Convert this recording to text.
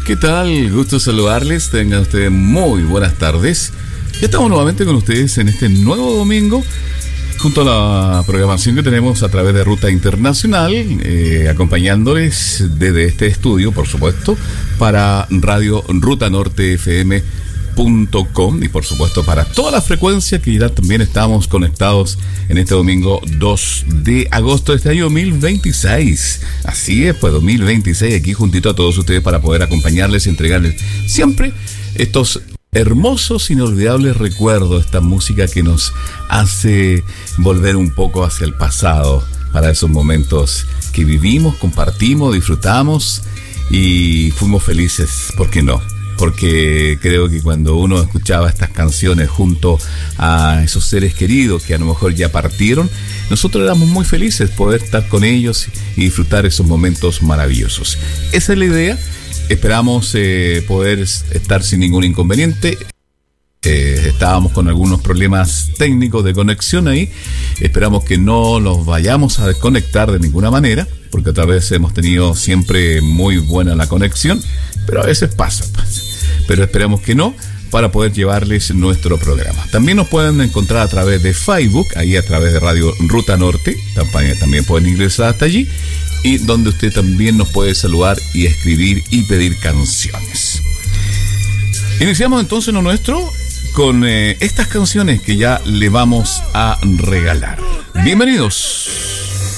¿Qué tal? Gusto saludarles. Tengan ustedes muy buenas tardes. Ya estamos nuevamente con ustedes en este nuevo domingo, junto a la programación que tenemos a través de Ruta Internacional, acompañándoles desde este estudio, por supuesto, para Radio Ruta Norte FM.com y por supuesto para toda la frecuencia que ya también estamos conectados en este domingo 2 de agosto de este año 2026. Así es, pues 2026 aquí juntito a todos ustedes para poder acompañarles y entregarles siempre estos hermosos, inolvidables recuerdos, esta música que nos hace volver un poco hacia el pasado, para esos momentos que vivimos, compartimos, disfrutamos y fuimos felices, ¿por qué no? Porque creo que cuando uno escuchaba estas canciones junto a esos seres queridos que a lo mejor ya partieron, nosotros éramos muy felices poder estar con ellos y disfrutar esos momentos maravillosos. Esa es la idea. Esperamos poder estar sin ningún inconveniente. Estábamos con algunos problemas técnicos de conexión ahí. Esperamos que no nos vayamos a desconectar de ninguna manera, porque otra vez hemos tenido siempre muy buena la conexión, pero a veces pasa. Pero esperamos que no, para poder llevarles nuestro programa. También nos pueden encontrar a través de Facebook, ahí a través de Radio Ruta Norte. También pueden ingresar hasta allí, y donde usted también nos puede saludar y escribir y pedir canciones. Iniciamos entonces lo nuestro con estas canciones que ya le vamos a regalar. Bienvenidos.